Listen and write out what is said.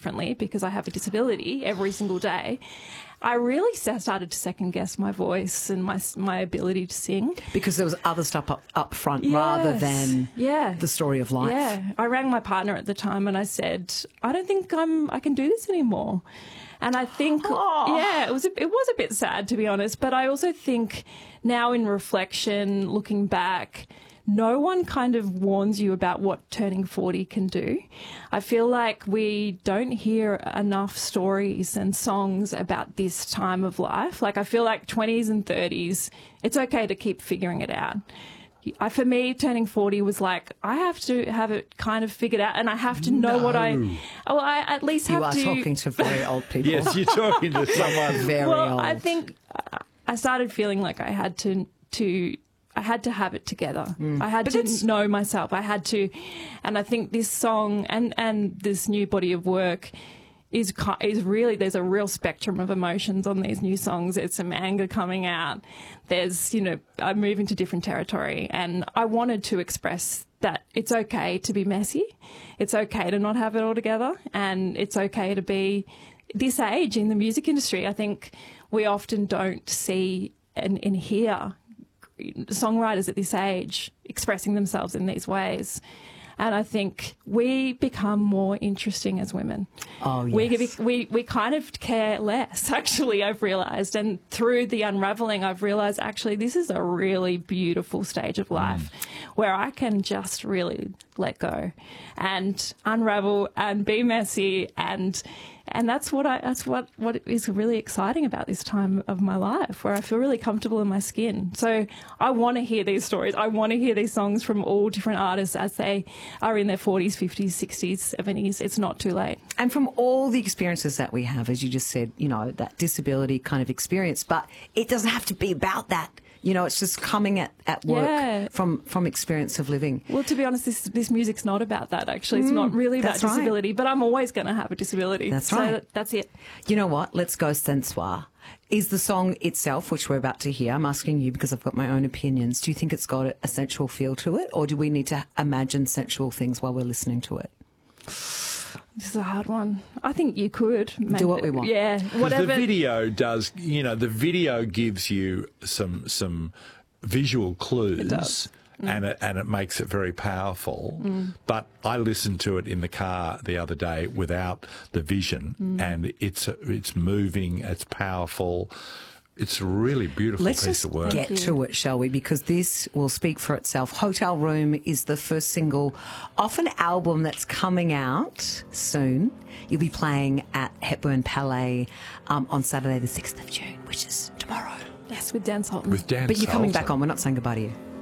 differently because I have a disability every single day, I really started to second guess my voice and my ability to sing. Because there was other stuff up front rather than the story of life. Yeah. I rang my partner at the time and I said, I don't think I can do this anymore. And I think, it was a bit sad, to be honest. But I also think now in reflection, looking back, no one kind of warns you about what turning 40 can do. I feel like we don't hear enough stories and songs about this time of life. Like, I feel like 20s and 30s, it's okay to keep figuring it out. For me, turning 40 was like, I have to have it kind of figured out, and I have to know what I at least have to. You are talking to very old people. Yes, you're talking to someone very old. I think I started feeling like I had to have it together. I had to know myself. I had to, and I think this song and this new body of work is really, there's a real spectrum of emotions on these new songs. There's some anger coming out. There's, I'm moving to different territory, and I wanted to express that it's okay to be messy. It's okay to not have it all together, and it's okay to be this age in the music industry. I think we often don't see and hear songwriters at this age expressing themselves in these ways. And I think we become more interesting as women. Oh, yes. We kind of care less, actually, I've realised. And through the unravelling, I've realised, actually, this is a really beautiful stage of life where I can just really let go and unravel and be messy, and that's what is really exciting about this time of my life, where I feel really comfortable in my skin. So I want to hear these stories. I want to hear these songs from all different artists as they are in their 40s, 50s, 60s, 70s. It's not too late. And from all the experiences that we have, as you just said, that disability kind of experience, but it doesn't have to be about that. It's just coming at work from experience of living. Well, to be honest, this music's not about that, actually. It's not really about disability, but I'm always going to have a disability. That's right. So that's it. You know what? Let's go sensual. Is the song itself, which we're about to hear, I'm asking you because I've got my own opinions, do you think it's got a sensual feel to it, or do we need to imagine sensual things while we're listening to it? This is a hard one. I think you could do what we want. Yeah, whatever. The video does, the video gives you some visual clues. It does. And it makes it very powerful. But I listened to it in the car the other day without the vision, and it's moving, it's powerful. It's a really beautiful piece of work. Let's just get to it, shall we? Because this will speak for itself. Hotel Room is the first single off an album that's coming out soon. You'll be playing at Hepburn Palais on Saturday the 6th of June, which is tomorrow. Yes, with Dan Sultan. With Dan But you're coming Sultan. back on. We're not saying goodbye to you.